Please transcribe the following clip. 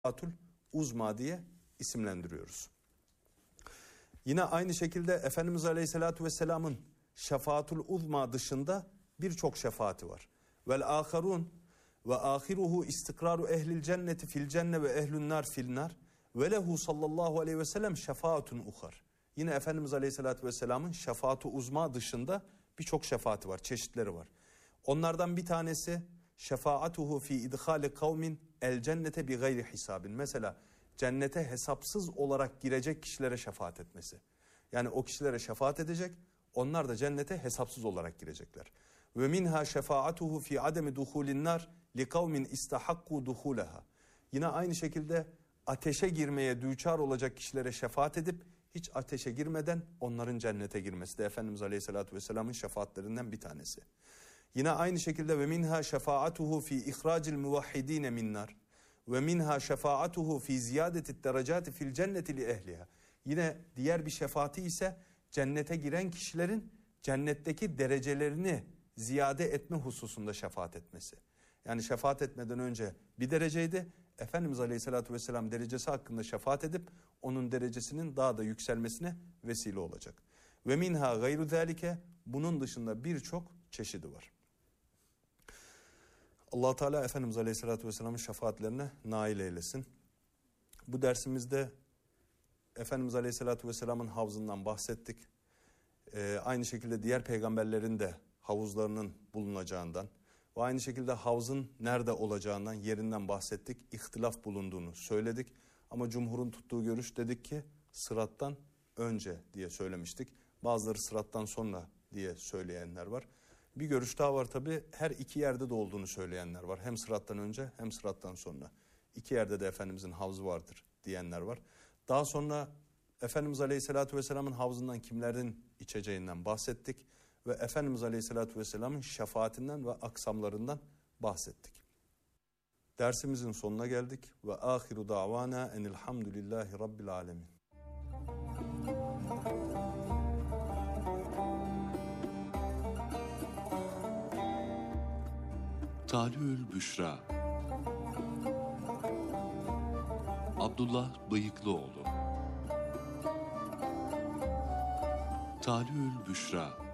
şefaatul uzma diye isimlendiriyoruz. Yine aynı şekilde Efendimiz Aleyhisselatü Vesselam'ın şefaatul uzma dışında birçok şefaati var. Vel aharun ve ahiruhu istikraru ehlil cenneti fil cenne ve ehlün nar fil nar ve lehu sallallahu aleyhi ve sellem şefaatun uhar. Yine Efendimiz Aleyhisselatü Vesselam'ın şefaatu uzma dışında birçok şefaati var, çeşitleri var. Onlardan bir tanesi şefaatuhu fi idhali kavmin el cennete bi gayri hisabin. Mesela cennete hesapsız olarak girecek kişilere şefaat etmesi. Yani o kişilere şefaat edecek, onlar da cennete hesapsız olarak girecekler. Ve minha şefaatuhu fi ademi duhulin nar li kavmin istahakku duhulaha. Yine aynı şekilde ateşe girmeye düçar olacak kişilere şefaat edip hiç ateşe girmeden onların cennete girmesi de Efendimiz Aleyhisselatü Vesselam'ın şefaatlerinden bir tanesi. Yine aynı şekilde ve minha şefaatuhu fi ihracil muvahhidine min nar ve minha şefaatuhu fi ziyadeti derecati fil cenneti li ehliha. Yine diğer bir şefaati ise cennete giren kişilerin cennetteki derecelerini ziyade etme hususunda şefaat etmesi. Yani şefaat etmeden önce bir dereceydi. Efendimiz Aleyhisselatü Vesselam derecesi hakkında şefaat edip onun derecesinin daha da yükselmesine vesile olacak. Ve minha gayru zalike, bunun dışında birçok çeşidi var. Allah Teala Efendimiz Aleyhisselatü Vesselam'ın şefaatlerine nail eylesin. Bu dersimizde Efendimiz Aleyhisselatü Vesselam'ın havzından bahsettik. Aynı şekilde diğer peygamberlerin de havuzlarının bulunacağından ve aynı şekilde havzın nerede olacağından, yerinden bahsettik. İhtilaf bulunduğunu söyledik. Ama cumhurun tuttuğu görüş dedik ki sırattan önce diye söylemiştik. Bazıları sırattan sonra diye söyleyenler var. Bir görüş daha var tabi, her iki yerde de olduğunu söyleyenler var. Hem sırattan önce hem sırattan sonra. İki yerde de Efendimizin havzı vardır diyenler var. Daha sonra Efendimiz Aleyhisselatü Vesselam'ın havzından kimlerin içeceğinden bahsettik. Ve Efendimiz Aleyhisselatü Vesselam'ın şefaatinden ve aksamlarından bahsettik. Dersimizin sonuna geldik. Ve ahiru davana enilhamdülillahi rabbil alemin. Talü'ül Büşra Abdullah Bıyıklıoğlu. Talü'ül Büşra